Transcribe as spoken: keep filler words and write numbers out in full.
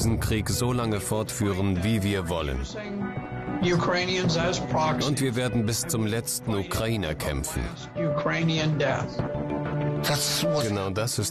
diesen Krieg so lange fortführen, wie wir wollen. Und wir werden bis zum letzten Ukrainer kämpfen. Genau das ist